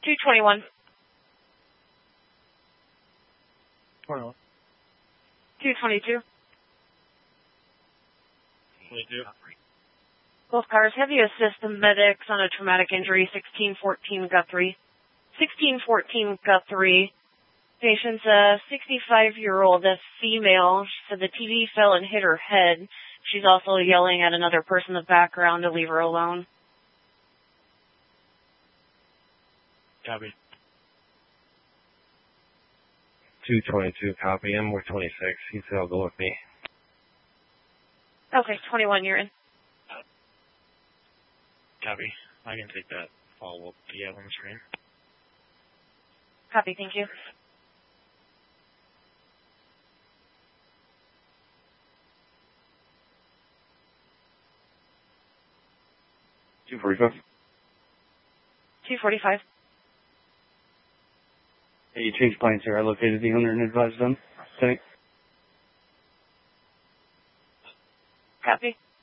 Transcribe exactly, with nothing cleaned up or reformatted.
two twenty-one. twenty-one. two twenty-two. twenty-two. Both cars, have you assist the medics on a traumatic injury, sixteen fourteen Guthrie. sixteen fourteen Guthrie. Patient's a sixty-five-year-old, a female. She said the T V fell and hit her head. She's also yelling at another person in the background to leave her alone. Copy. two twenty-two, copy. I'm more twenty-six. He said I'll go with me. Okay, twenty-one, you're in. Copy. I can take that follow-up you have on the screen. Copy, thank you. two forty-five. two forty-five. Hey, you changed planes here. I located the owner and advised them. Thanks. Copy.